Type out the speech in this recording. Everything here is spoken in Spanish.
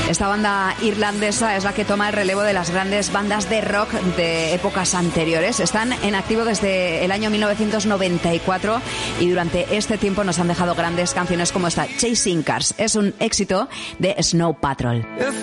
Esta banda irlandesa es la que toma el relevo de las grandes bandas de rock de épocas anteriores. Están en activo desde el año 1994 y durante este tiempo nos han dejado grandes canciones como esta, Chasing Cars. Es un éxito de Snow Patrol.